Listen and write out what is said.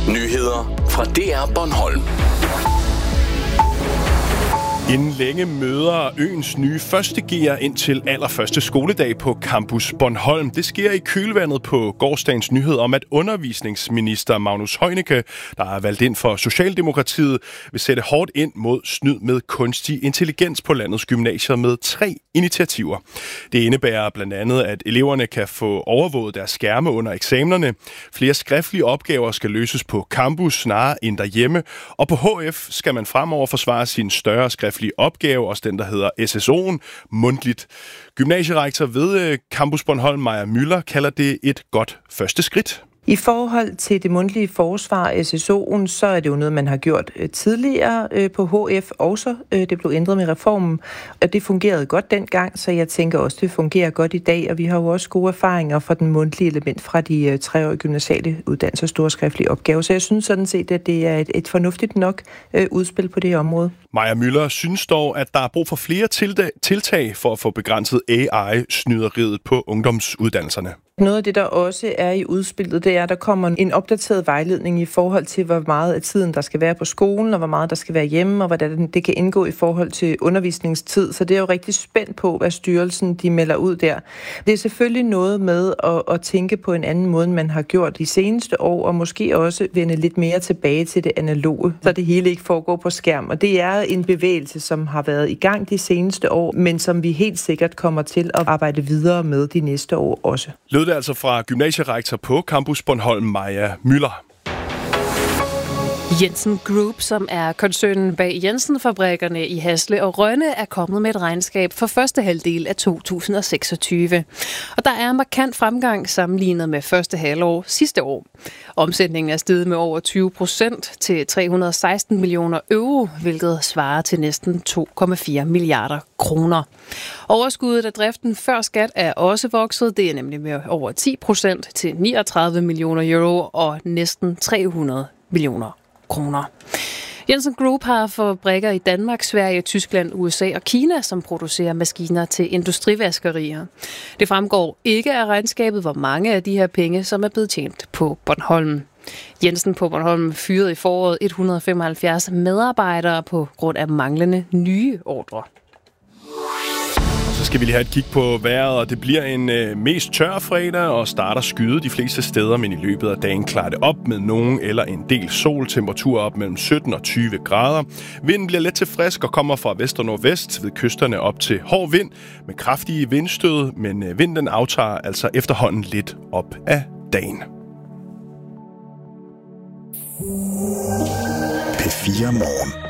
Nyheder fra DR Bornholm. Inden længe møder øens nye første G'er ind til allerførste skoledag på Campus Bornholm. Det sker i kølvandet på gårsdagens nyhed om, at undervisningsminister Magnus Heunicke, der er valgt ind for Socialdemokratiet, vil sætte hårdt ind mod snyd med kunstig intelligens på landets gymnasier med 3 initiativer. Det indebærer blandt andet, at eleverne kan få overvåget deres skærme under eksamenerne. Flere skriftlige opgaver skal løses på campus snarere end derhjemme. Og på HF skal man fremover forsvare sin større skriftlige opgave, også den, der hedder SSO'en, mundtligt. Gymnasierektor ved Campus Bornholm, Maja Müller, kalder det et godt første skridt. I forhold til det mundtlige forsvar, SSO'en, så er det jo noget, man har gjort tidligere på HF også. Det blev ændret med reformen, og det fungerede godt dengang, så jeg tænker også, det fungerer godt i dag, og vi har jo også gode erfaringer fra den mundtlige element fra de 3-årige gymnasiale uddannelser, store skriftlige opgaver. Så jeg synes sådan set, at det er et fornuftigt nok udspil på det område. Maja Müller synes dog, at der er brug for flere tiltag for at få begrænset AI-snyderiet på ungdomsuddannelserne. Noget af det, der også er i udspillet, det er, at der kommer en opdateret vejledning i forhold til, hvor meget af tiden, der skal være på skolen, og hvor meget der skal være hjemme, og hvordan det kan indgå i forhold til undervisningstid. Så det er jo rigtig spændt på, hvad styrelsen de melder ud der. Det er selvfølgelig noget med at tænke på en anden måde, end man har gjort de seneste år, og måske også vende lidt mere tilbage til det analoge, så det hele ikke foregår på skærm. Og det er en bevægelse, som har været i gang de seneste år, men som vi helt sikkert kommer til at arbejde videre med de næste år også. Det er altså fra gymnasierektor på Campus Bornholm, Maja Müller. Jensen Group, som er koncernen bag Jensen-fabrikkerne i Hasle og Rønne, er kommet med et regnskab for første halvdel af 2026. Og der er markant fremgang sammenlignet med første halvår sidste år. Omsætningen er steget med over 20% til 316 millioner euro, hvilket svarer til næsten 2,4 milliarder kroner. Overskuddet af driften før skat er også vokset. Det er nemlig med over 10% til 39 millioner euro og næsten 300 millioner kroner. Jensen Group har fabrikker i Danmark, Sverige, Tyskland, USA og Kina, som producerer maskiner til industrivaskerier. Det fremgår ikke af regnskabet, hvor mange af de her penge, som er blevet tjent på Bornholm. Jensen på Bornholm fyrede i foråret 175 medarbejdere på grund af manglende nye ordre. Så skal vi lige have et kig på vejret, og det bliver en mest tør fredag og starter skyde de fleste steder, men i løbet af dagen klarer det op med nogen eller en del sol, temperatur op mellem 17 og 20 grader. Vinden bliver let til frisk og kommer fra vest og nordvest, ved kysterne op til hård vind med kraftige vindstød, men vinden aftager altså efterhånden lidt op af dagen. P4 Morgen.